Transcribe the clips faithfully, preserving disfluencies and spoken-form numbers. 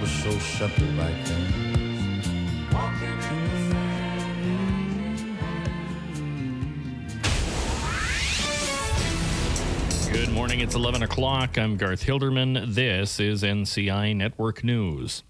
was so simple back then. Good morning, it's eleven o'clock. I'm Garth Hilderman. This is N C I Network News.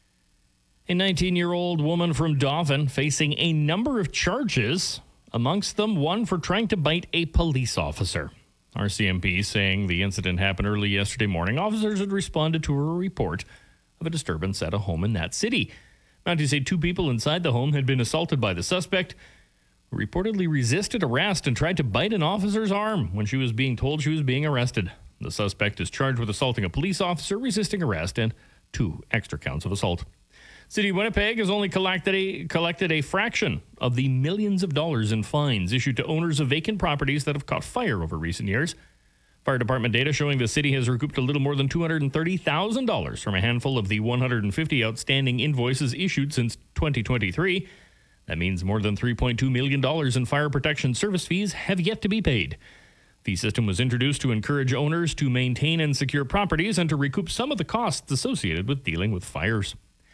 A nineteen-year-old woman from Dauphin facing a number of charges, amongst them one for trying to bite a police officer. R C M P saying the incident happened early yesterday morning. Officers had responded to a report of a disturbance at a home in that city. Mounties say two people inside the home had been assaulted by the suspect, who reportedly resisted arrest and tried to bite an officer's arm when she was being told she was being arrested. The suspect is charged with assaulting a police officer, resisting arrest, and two extra counts of assault. City of Winnipeg has only collected a, collected a fraction of the millions of dollars in fines issued to owners of vacant properties that have caught fire over recent years. Fire department data showing the city has recouped a little more than two hundred thirty thousand dollars from a handful of the one hundred fifty outstanding invoices issued since twenty twenty-three. That means more than three point two million dollars in fire protection service fees have yet to be paid. The system was introduced to encourage owners to maintain and secure properties and to recoup some of the costs associated with dealing with fires.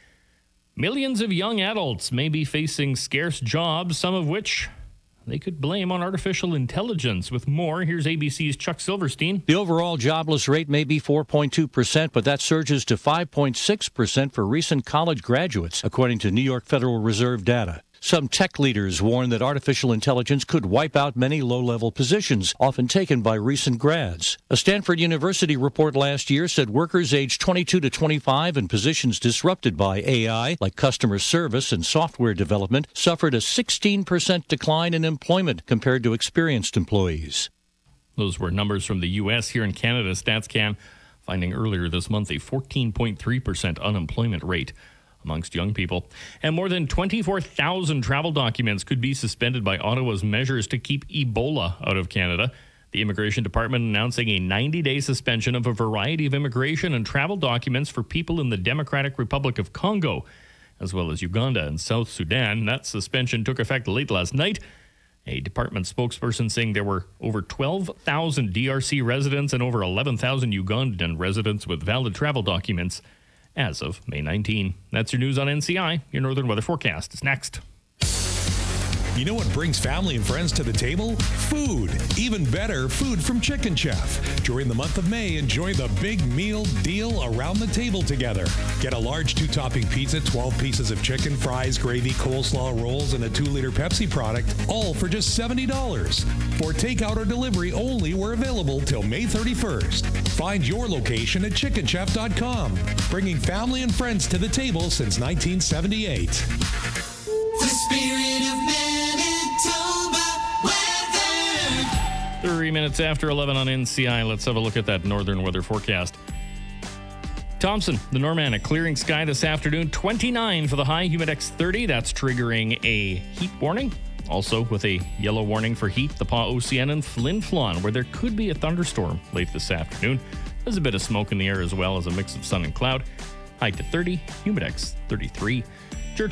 Millions of young adults may be facing scarce jobs, some of which they could blame on artificial intelligence. With more, here's A B C's Chuck Silverstein. The overall jobless rate may be four point two percent, but that surges to five point six percent for recent college graduates, according to New York Federal Reserve data. Some tech leaders warn that artificial intelligence could wipe out many low-level positions, often taken by recent grads. A Stanford University report last year said workers aged twenty-two to twenty-five in positions disrupted by A I, like customer service and software development, suffered a sixteen percent decline in employment compared to experienced employees. Those were numbers from the U S. Here in Canada, StatsCan finding earlier this month a fourteen point three percent unemployment rate amongst young people. And more than twenty-four thousand travel documents could be suspended by Ottawa's measures to keep Ebola out of Canada. The Immigration Department announcing a ninety-day suspension of a variety of immigration and travel documents for people in the Democratic Republic of Congo, as well as Uganda and South Sudan. That suspension took effect late last night. A department spokesperson saying there were over twelve thousand D R C residents and over eleven thousand Ugandan residents with valid travel documents as of May nineteenth. That's your news on N C I. Your Northern Weather Forecast is next. You know what brings family and friends to the table? Food. Even better, food from Chicken Chef. During the month of May, enjoy the big meal deal around the table together. Get a large two-topping pizza, twelve pieces of chicken, fries, gravy, coleslaw, rolls, and a two-liter Pepsi product, all for just seventy dollars. For takeout or delivery only, we're available till May thirty-first. Find your location at chicken chef dot com. Bringing family and friends to the table since nineteen seventy-eight. The spirit of Manitoba weather. Three minutes after eleven on N C I. Let's have a look at that northern weather forecast. Thompson, the Norman, a clearing sky this afternoon. twenty-nine for the high, humidex thirty. That's triggering a heat warning. Also with a yellow warning for heat, the Pa Ocean and Flin Flon, where there could be a thunderstorm late this afternoon. There's a bit of smoke in the air as well as a mix of sun and cloud. High to thirty, humidex thirty-three.